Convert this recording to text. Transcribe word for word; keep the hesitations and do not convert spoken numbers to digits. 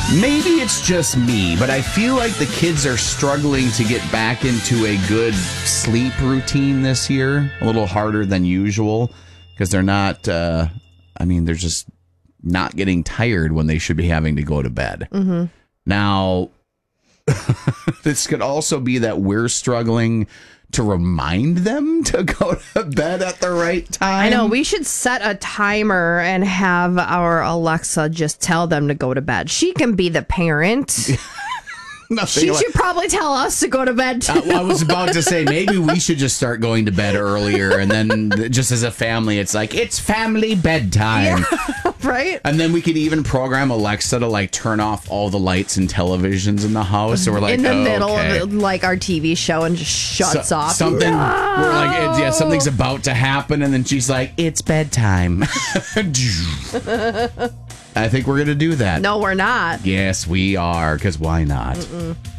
Maybe it's just me, but I feel like the kids are struggling to get back into a good sleep routine this year. A little harder than usual because they're not, uh, I mean, they're just not getting tired when they should be having to go to bed. Mm-hmm. Now, this could also be that we're struggling to remind them to go to bed at the right time. I know. We should set a timer and have our Alexa just tell them to go to bed. She can be the parent. She like, should probably tell us to go to bed, too. I, I was about to say, maybe we should just start going to bed earlier. And then just as a family, it's like, it's family bedtime. Yeah, right? And then we could even program Alexa to like turn off all the lights and televisions in the house. So we're like, in the oh, middle okay. of like our T V show and just shuts So, off. Something, No! we're like, it, yeah, something's about to happen. And then she's like, it's bedtime. I think we're going to do that. No, we're not. Yes, we are. Because why not? Mm-mm.